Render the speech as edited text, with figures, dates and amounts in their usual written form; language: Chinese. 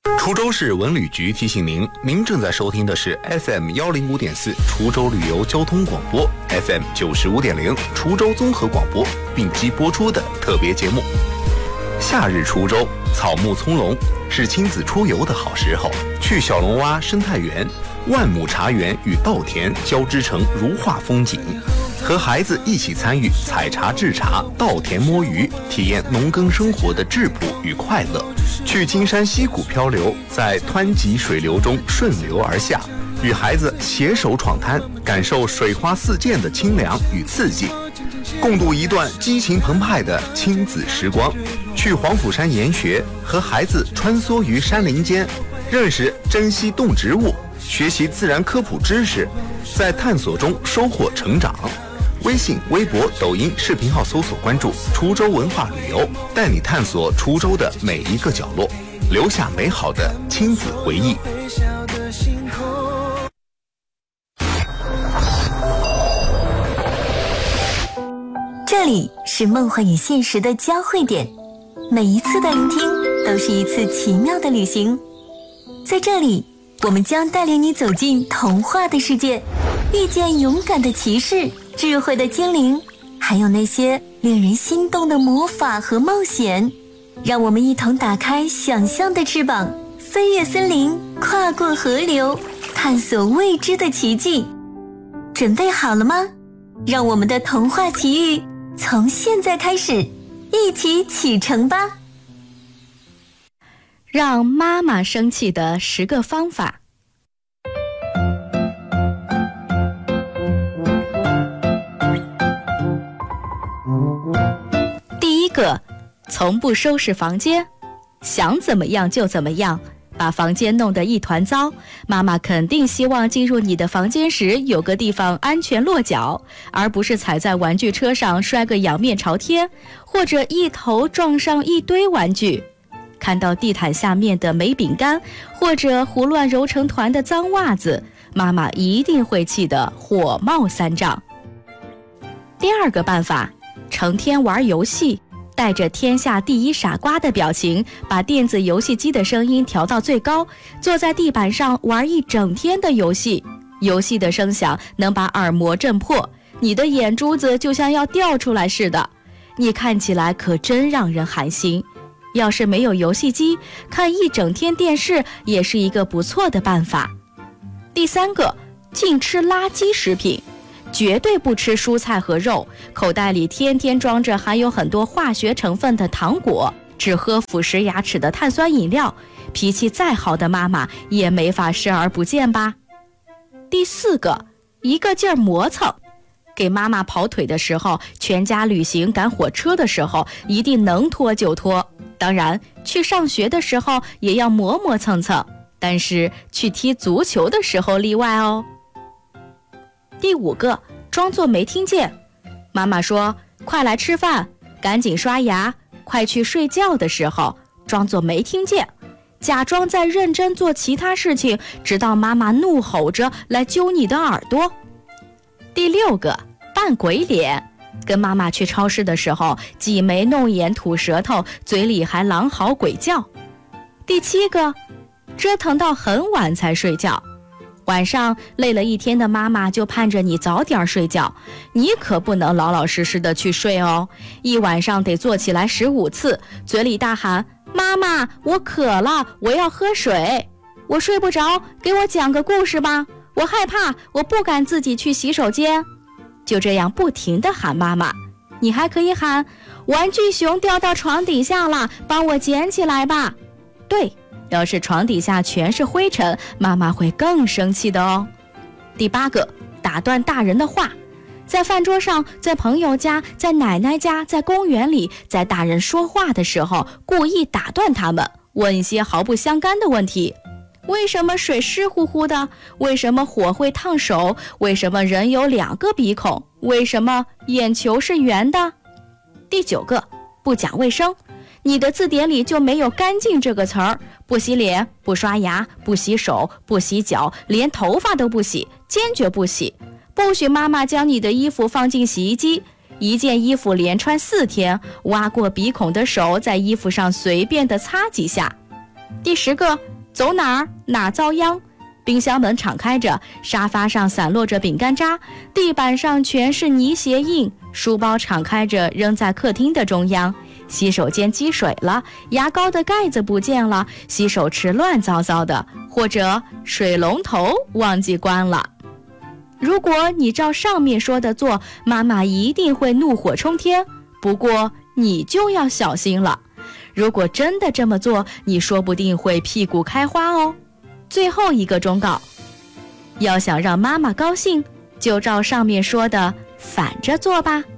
滁州市文旅局提醒您，您正在收听的是 FM 105.4滁州旅游交通广播 FM 95.0滁州综合广播并机播出的特别节目。夏日滁州草木葱茏，是亲子出游的好时候。去小龙洼生态园，万亩茶园与稻田交织成如画风景，和孩子一起参与采茶制茶、稻田摸鱼，体验农耕生活的质朴与快乐。去金山溪谷漂流，在湍急水流中顺流而下，与孩子携手闯滩，感受水花四溅的清凉与刺激，共度一段激情澎湃的亲子时光。去黄甫山研学，和孩子穿梭于山林间，认识珍稀动植物，学习自然科普知识，在探索中收获成长。微信、微博、抖音视频号搜索关注滁州文化旅游，带你探索滁州的每一个角落，留下美好的亲子回忆。 这里是梦幻与现实的交汇点，每一次的聆听都是一次奇妙的旅行。在这里，我们将带领你走进童话的世界，遇见勇敢的骑士、智慧的精灵，还有那些令人心动的魔法和冒险。让我们一同打开想象的翅膀，飞越森林，跨过河流，探索未知的奇迹。准备好了吗？让我们的童话奇遇从现在开始，一起启程吧！ 让妈妈生气的10个方法。第一个，从不收拾房间，想怎么样就怎么样，把房间弄得一团糟，妈妈肯定希望进入你的房间时有个地方安全落脚，而不是踩在玩具车上摔个仰面朝天，或者一头撞上一堆玩具。看到地毯下面的霉饼干，或者胡乱揉成团的脏袜子，妈妈一定会气得火冒三丈。第二个办法，成天玩游戏，带着天下第一傻瓜的表情，把电子游戏机的声音调到最高，坐在地板上玩一整天的游戏。游戏的声响能把耳膜震破，你的眼珠子就像要掉出来似的，你看起来可真让人寒心。要是没有游戏机，看一整天电视也是一个不错的办法。第三个，禁吃垃圾食品，绝对不吃蔬菜和肉，口袋里天天装着含有很多化学成分的糖果，只喝腐蚀牙齿的碳酸饮料，脾气再好的妈妈也没法视而不见吧。第四个，一个劲儿磨蹭，给妈妈跑腿的时候，全家旅行赶火车的时候，一定能拖就拖。当然，去上学的时候也要磨磨蹭蹭，但是去踢足球的时候例外哦。第五个，装作没听见。妈妈说快来吃饭，赶紧刷牙，快去睡觉的时候，装作没听见，假装在认真做其他事情，直到妈妈怒吼着来揪你的耳朵。第六个，扮鬼脸。跟妈妈去超市的时候，挤眉弄眼吐舌头，嘴里还狼嚎鬼叫。第七个，折腾到很晚才睡觉。晚上累了一天的妈妈就盼着你早点睡觉，你可不能老老实实的去睡哦，一晚上得坐起来15次，嘴里大喊妈妈我渴了，我要喝水，我睡不着，给我讲个故事吧，我害怕，我不敢自己去洗手间。就这样不停地喊妈妈。你还可以喊玩具熊掉到床底下了，帮我捡起来吧。对，要是床底下全是灰尘，妈妈会更生气的哦。第八个，打断大人的话。在饭桌上，在朋友家，在奶奶家，在公园里，在大人说话的时候，故意打断他们，问一些毫不相干的问题。为什么水湿乎乎的？为什么火会烫手？为什么人有2个鼻孔？为什么眼球是圆的？第9个，不讲卫生。你的字典里就没有干净这个词儿，不洗脸，不刷牙，不洗手，不洗脚，连头发都不洗，坚决不洗。不许妈妈将你的衣服放进洗衣机，一件衣服连穿4天，挖过鼻孔的手在衣服上随便的擦几下。第10个， 走哪儿哪遭殃。冰箱门敞开着，沙发上散落着饼干渣，地板上全是泥鞋印，书包敞开着扔在客厅的中央。洗手间积水了，牙膏的盖子不见了，洗手池乱糟糟的，或者水龙头忘记关了。如果你照上面说的做，妈妈一定会怒火冲天，不过你就要小心了。如果真的这么做，你说不定会屁股开花哦。最后一个忠告，要想让妈妈高兴，就照上面说的反着做吧。